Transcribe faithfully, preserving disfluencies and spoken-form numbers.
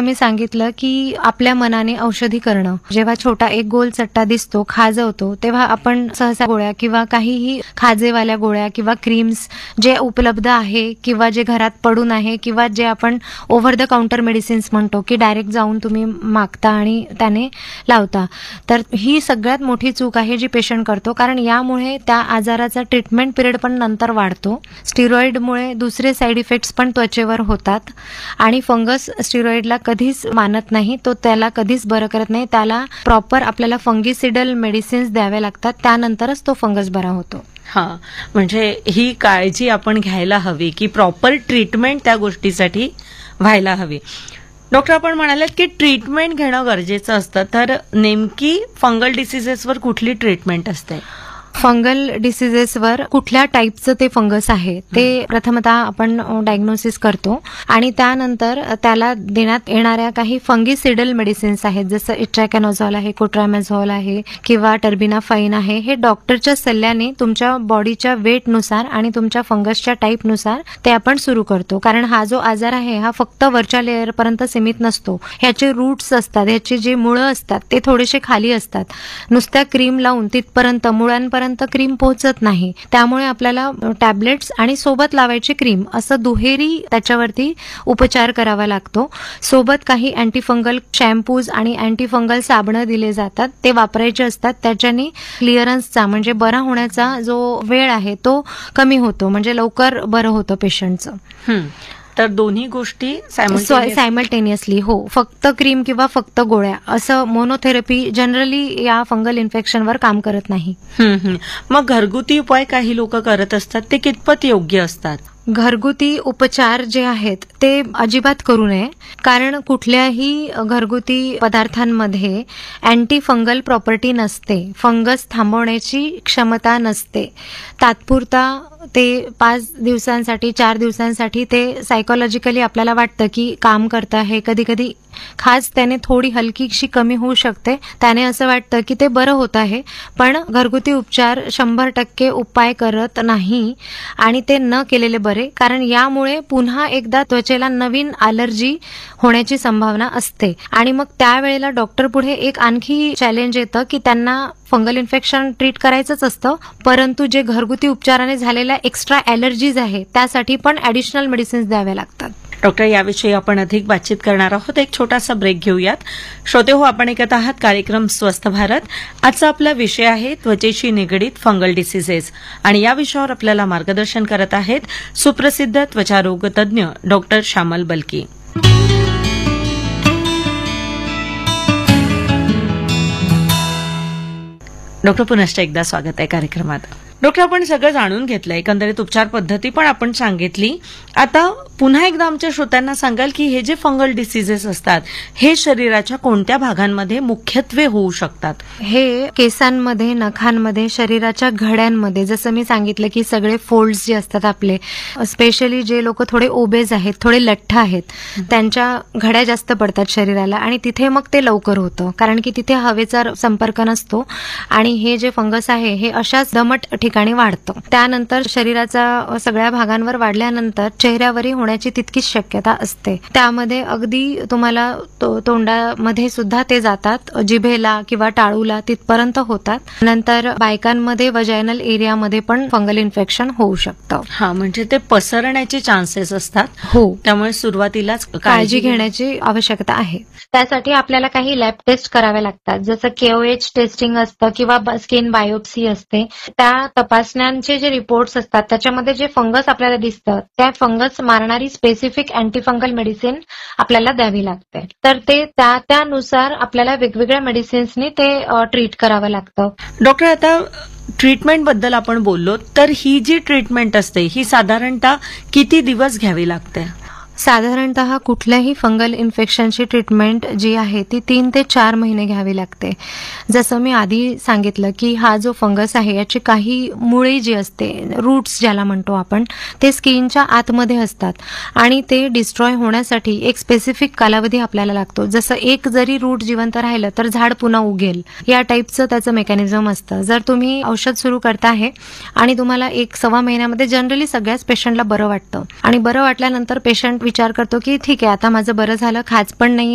मी सांगितलं की आपल्या मनाने औषधी करणं, जेव्हा छोटा एक गोल चट्टा दिसतो, खाजवतो, तेव्हा आपण सहसा गोळ्या किंवा काहीही खाजेवाल्या गोळ्या किंवा क्रीम्स जे उपलब्ध आहे किंवा जे घरात पडून आहे किंवा जे आपण ओव्हर द काउंटर मेडिसिन्स म्हणतो की डायरेक्ट जाऊन तुम्ही मागता आणि त्याने लावता, तर ही सगळ्यात मोठी चूक आहे जी पेशंट करतो. कारण यामुळे त्या आजाराचा ट्रीटमेंट पिरियड पण नंतर वाढतो. स्टिरॉइडमुळे दुसरे साईड इफेक्ट्स पण त्वचेवर होतात आणि फंगस स्टिरॉइडला कधीच मानत नाही, तो त्याला कधीच बरं करत नाही. त्याला प्रॉपर आपल्याला फंगिसिडल मेडिसिन्स द्यावे लागतात, त्यानंतरच तो फंगस बरा होतो. हा, म्हणजे ही काळजी आपण घ्यायला हवी की प्रॉपर ट्रीटमेंट त्या गोष्टीसाठी व्हायला हवी. डॉक्टर, आपण म्हणालात की ट्रीटमेंट घेणं गरजेचं असतं, तर नेमकी फंगल डिसीजेसवर कुठली ट्रीटमेंट असते? फंगल डिसीजेसवर कुठल्या टाईपचं ते फंगस आहे ते प्रथमतः आपण डायग्नोसिस करतो आणि त्यानंतर त्याला देण्यात येणाऱ्या काही फंगिसिडल मेडिसिन्स आहेत, जसं इट्रॅकॅनोझॉल आहे, कोट्रामेझॉल आहे किंवा टर्बिनाफाइन आहे. हे डॉक्टरच्या सल्ल्याने तुमच्या बॉडीच्या वेटनुसार आणि तुमच्या फंगसच्या टाईपनुसार ते आपण सुरू करतो. कारण हा जो आजार आहे हा फक्त वरच्या लेअरपर्यंत सीमित नसतो. ह्याचे रूट्स असतात, ह्याची जी मुळं असतात ते थोडेसे खाली असतात. नुसत्या क्रीम लावून तिथपर्यंत मुळांपर्यंत क्रीम पोहोचत नाही. त्यामुळे आपल्याला टॅबलेट्स आणि सोबत लावायची क्रीम असं दुहेरी त्याच्यावरती उपचार करावा लागतो. सोबत काही अँटीफंगल शॅम्पूज आणि अँटीफंगल साबणं दिले जातात, ते वापरायचे असतात. त्याच्याने क्लिअरन्सचा म्हणजे बरा होण्याचा जो वेळ आहे तो कमी होतो, म्हणजे लवकर बरं होतं पेशंटचं. तर दोन्ही गोष्टी सायमल्टेनियसली, हो, फक्त क्रीम किंवा फक्त गोळ्या असं मोनोथेरपी जनरली या फंगल इन्फेक्शनवर काम करत नाही. मग घरगुती उपाय काही लोक करत असतात, ते कितपत योग्य असतात? घरगुती उपचार जे आहेत ते अजिबात करू नये, कारण कुठल्याही घरगुती पदार्थांमध्ये अँटी फंगल प्रॉपर्टी नसते. फंगस थांबवण्याची क्षमता नसते. तात्पुरता ते पाच दिवसांसाठी चार दिवसांसाठी ते सायकोलॉजिकली आपल्याला वाटतं की काम करतं आहे. कधी कधी खास त्याने थोडी हलकीशी कमी होऊ शकते, त्याने असं वाटतं की ते बरं होत आहे, पण घरगुती उपचार शंभर टक्के उपाय करत नाही आणि ते न केलेले बरे. कारण यामुळे पुन्हा एकदा त्वचेला नवीन अलर्जी होण्याची संभावना असते आणि मग त्यावेळेला डॉक्टर पुढे एक आणखी चॅलेंज येतं की त्यांना फंगल इन्फेक्शन ट्रीट करायचंच असतं, परंतु जे घरगुती उपचाराने झालेल्या एक्स्ट्रा अलर्जीज आहे त्यासाठी पण ऍडिशनल मेडिसिन्स द्याव्या लागतात. डॉक्टर, याविषयी आपण अधिक बातचीत करणार आहोत. एक छोटासा ब्रेक घेऊयात. श्रोते हो, आपण ऐकत आहात कार्यक्रम स्वस्थ भारत. आजचा आपला विषय आहे त्वचेशी निगडीत फंगल डिसीजेस आणि या विषयावर आपल्याला मार्गदर्शन करत आहेत सुप्रसिद्ध त्वचारोग तज्ज्ञ डॉक्टर श्यामल बलकी. डॉक्टर, पुनश्च एकदा स्वागत आहे कार्यक्रमात. डॉक्टर, आपण सगळं जाणून घेतलं, एकंदरीत उपचार पद्धती पण आपण सांगितली. आता पुन्हा एकदा आमच्या श्रोत्यांना सांगाल की हे जे फंगल डिसीजेस असतात हे शरीराच्या कोणत्या भागांमध्ये मुख्यत्वे होऊ शकतात? हे केसांमध्ये, नखांमध्ये, शरीराच्या घड्यांमध्ये, जसं मी सांगितलं की सगळे फोल्ड्स जे असतात आपले, स्पेशली जे लोक थोडे ओबेज आहेत, थोडे लठ्ठ आहेत, त्यांच्या घड्या जास्त पडतात शरीराला आणि तिथे मग ते लवकर होतं, कारण की तिथे हवेचा संपर्क नसतो आणि हे जे फंगस आहे हे अशाच दमट ठिकाणी वाढतं. त्यानंतर शरीराचा सगळ्या भागांवर वाढल्यानंतर चेहऱ्यावरही होण्याची तितकीच शक्यता असते. त्यामध्ये अगदी तुम्हाला तोंडामध्ये सुद्धा ते जातात, जिभेला किंवा टाळूला तिथपर्यंत होतात. नंतर बायकांमध्ये वजायनल एरियामध्ये पण फंगल इन्फेक्शन होऊ शकतं. हा, म्हणजे ते पसरण्याचे चान्सेस असतात. हो, त्यामुळे सुरुवातीलाच काळजी घेण्याची आवश्यकता आहे. त्यासाठी आपल्याला काही लॅब टेस्ट कराव्या लागतात, जसं केओएच टेस्टिंग असतं किंवा स्किन बायोप्सी असते. त्या तपासण्यांचे जे रिपोर्ट्स असतात त्याच्यामध्ये जे फंगस आपल्याला दिसतं त्या फंगस मारणारी स्पेसिफिक अँटीफंगल मेडिसिन आपल्याला द्यावी लागते. तर ते त्या त्यानुसार आपल्याला वेगवेगळ्या मेडिसिन्सनी ते ट्रीट करावं लागतं. डॉक्टर, आता ट्रीटमेंट बद्दल आपण बोललो, तर ही जी ट्रीटमेंट असते ही साधारणतः किती दिवस घ्यावी लागते? साधारणतः कुठल्याही फंगल इन्फेक्शनची ट्रीटमेंट जी आहे ती तीन ते चार महिने घ्यावी लागते. जसं मी आधी सांगितलं की हा जो फंगस आहे याची काही मुळे जी असते, रूट्स ज्याला म्हणतो आपण, ते स्किनच्या आतमध्ये असतात आणि ते डिस्ट्रॉय होण्यासाठी एक स्पेसिफिक कालावधी आपल्याला लागतो. जसं एक जरी रूट जिवंत राहिलं तर झाड पुन्हा उगेल, या टाईपचं त्याचं मेकॅनिझम असतं. जर तुम्ही औषध सुरू करताय आणि तुम्हाला एक सव्वा महिन्यामध्ये जनरली सगळ्याच पेशंटला बरं वाटतं आणि बरं वाटल्यानंतर पेशंट विचार करतो की ठीक आहे आता माझं बरं झालं, खाज पण नाही